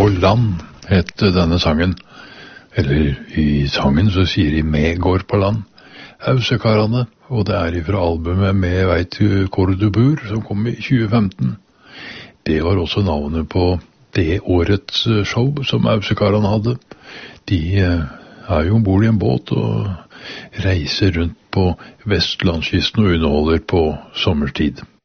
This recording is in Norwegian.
på land, het denne sangen. Eller i sangen så sier de «Me går på land». Ausekarene, og det er ifra albumet «Me veit hvor du bor», som kom i 2015. Det var også navnet på det årets show som Ausekarene hadde. De er jo ombord i en båt og reiser rundt på Vestlandskysten og underholder på sommerstid.